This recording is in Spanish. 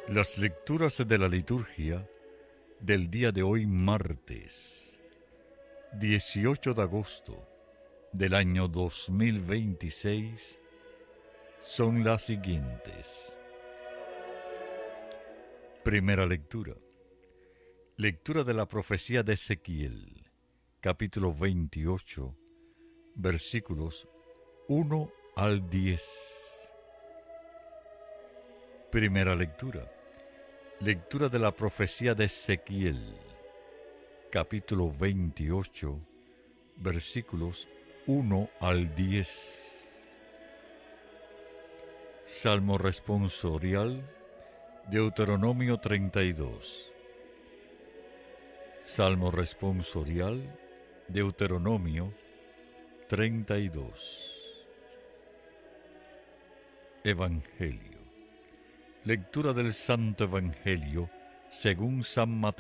Las lecturas de la liturgia del día de hoy, martes 18 de agosto del año 2026, son las siguientes. Primera lectura. Lectura de la profecía de Ezequiel, capítulo 28, versículos 1 al 10. Primera lectura. Lectura de la profecía de Ezequiel, capítulo 28, versículos 1 al 10. Salmo responsorial, Deuteronomio 32. Salmo responsorial, Deuteronomio 32. Evangelio. Lectura del Santo Evangelio según San Mateo.